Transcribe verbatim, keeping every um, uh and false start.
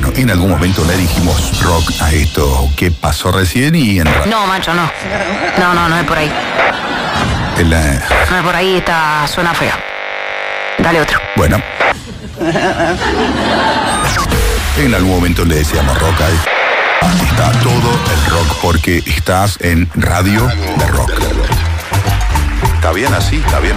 Bueno, en algún momento le dijimos rock a esto que pasó recién y en... No, macho, no. No, no, no es por ahí. En la... No es por ahí, está, suena feo. Dale otro. Bueno. En algún momento le decíamos rock ahí. Está todo el rock porque estás en Radio de Rock. ¿Está bien así? ¿Está bien?